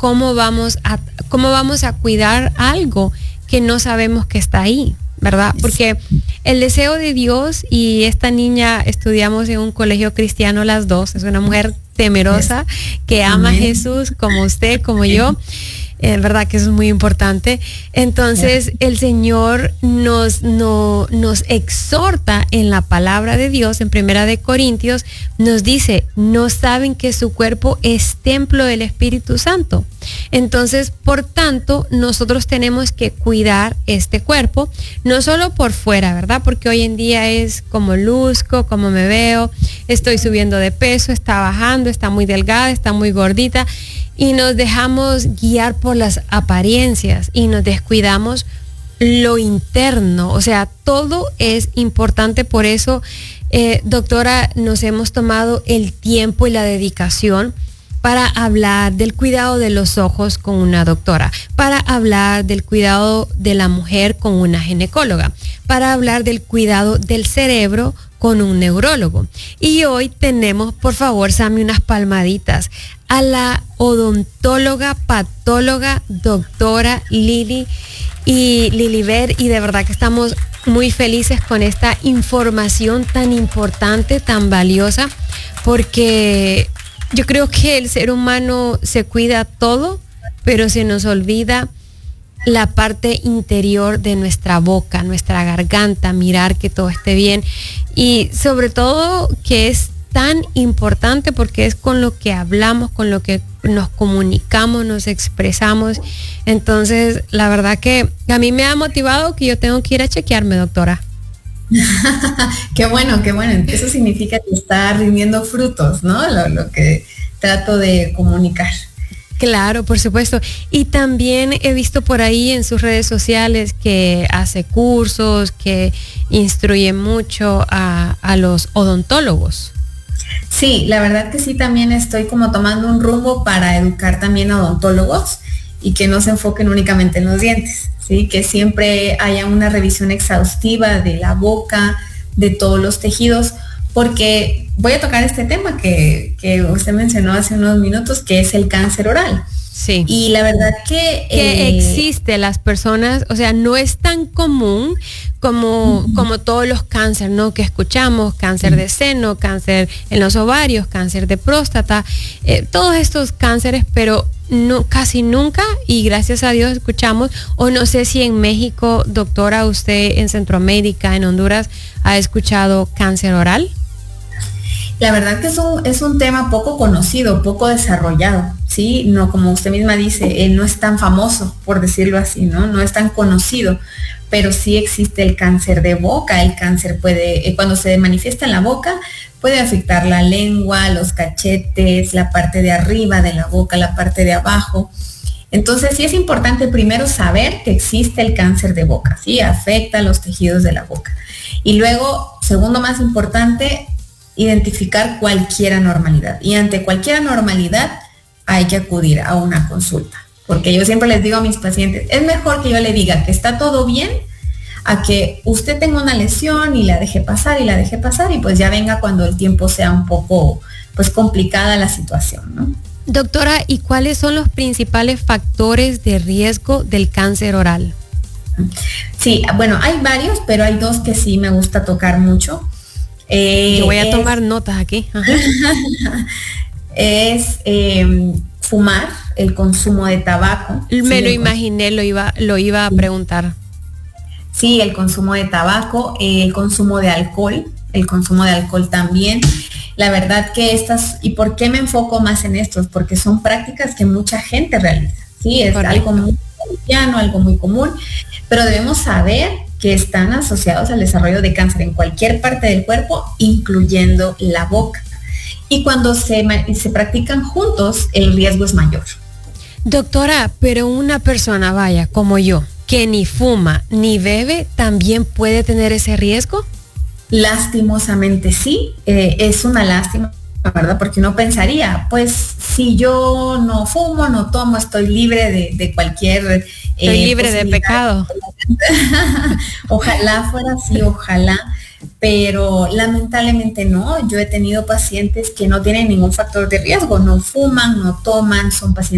cómo vamos a cuidar algo que no sabemos que está ahí, ¿verdad? Porque el deseo de Dios, y esta niña estudiamos en un colegio cristiano las dos, es una mujer temerosa que ama a Jesús como usted, como yo. Verdad que eso es muy importante. Entonces el Señor nos exhorta en la palabra de Dios, en 1 Corintios, nos dice, ¿no saben que su cuerpo es templo del Espíritu Santo? Entonces, por tanto, nosotros tenemos que cuidar este cuerpo, no solo por fuera, ¿verdad? Porque hoy en día es como luzco, como me veo, estoy subiendo de peso, está bajando, está muy delgada, está muy gordita, y nos dejamos guiar por las apariencias y nos descuidamos lo interno. O sea, todo es importante. Por eso, doctora, nos hemos tomado el tiempo y la dedicación para hablar del cuidado de los ojos con una doctora, para hablar del cuidado de la mujer con una ginecóloga, para hablar del cuidado del cerebro con un neurólogo. Y hoy tenemos, por favor, Sammy, unas palmaditas a la odontóloga, patóloga, doctora Lilibet, y de verdad que estamos muy felices con esta información tan importante, tan valiosa, porque yo creo que el ser humano se cuida todo, pero se nos olvida la parte interior de nuestra boca, nuestra garganta, mirar que todo esté bien, y sobre todo que es tan importante porque es con lo que hablamos, con lo que nos comunicamos, nos expresamos. Entonces, la verdad que a mí me ha motivado que yo tengo que ir a chequearme, doctora. Qué bueno. Eso significa que está rindiendo frutos, ¿no? Lo que trato de comunicar. Claro, por supuesto. Y también he visto por ahí en sus redes sociales que hace cursos, que instruye mucho a los odontólogos. Sí, la verdad que sí, también estoy como tomando un rumbo para educar también a odontólogos y que no se enfoquen únicamente en los dientes, ¿sí? Que siempre haya una revisión exhaustiva de la boca, de todos los tejidos, porque voy a tocar este tema que usted mencionó hace unos minutos, que es el cáncer oral. Sí. Y la verdad que existe las personas, o sea, no es tan común como todos los cánceres, ¿no? Que escuchamos, cáncer de seno, cáncer en los ovarios, cáncer de próstata, todos estos cánceres, pero no, casi nunca, y gracias a Dios escuchamos, o no sé si en México, doctora, usted en Centroamérica, en Honduras, ha escuchado cáncer oral. La verdad que es un tema poco conocido, poco desarrollado, ¿sí? No, como usted misma dice, no es tan famoso, por decirlo así, ¿no? No es tan conocido, pero sí existe el cáncer de boca. El cáncer puede, cuando se manifiesta en la boca, puede afectar la lengua, los cachetes, la parte de arriba de la boca, la parte de abajo. Entonces sí es importante primero saber que existe el cáncer de boca, ¿sí? Afecta los tejidos de la boca. Y luego, segundo más importante, identificar cualquier anormalidad. Y ante cualquier anormalidad hay que acudir a una consulta. Porque yo siempre les digo a mis pacientes, es mejor que yo le diga que está todo bien a que usted tenga una lesión y la deje pasar y pues ya venga cuando el tiempo sea un poco pues complicada la situación, ¿no? Doctora, ¿y cuáles son los principales factores de riesgo del cáncer oral? Sí, bueno, hay varios, pero hay dos que sí me gusta tocar mucho. Yo voy a tomar notas aquí. Es fumar, el consumo de tabaco. Me lo imaginé, lo iba a preguntar. Sí, el consumo de tabaco, el consumo de alcohol también. La verdad que ¿y por qué me enfoco más en estos? Porque son prácticas que mucha gente realiza, ¿sí? Es algo muy cotidiano, algo muy común, pero debemos saber que están asociados al desarrollo de cáncer en cualquier parte del cuerpo, incluyendo la boca. Y cuando se practican juntos, el riesgo es mayor. Doctora, pero una persona, vaya, como yo, que ni fuma ni bebe, ¿también puede tener ese riesgo? Lastimosamente sí, es una lástima, ¿verdad? Porque uno pensaría, pues si yo no fumo, no tomo, estoy libre de cualquier... Estoy libre de pecado. Ojalá fuera así, ojalá, pero lamentablemente no. Yo he tenido pacientes que no tienen ningún factor de riesgo, no fuman, no toman, son pacientes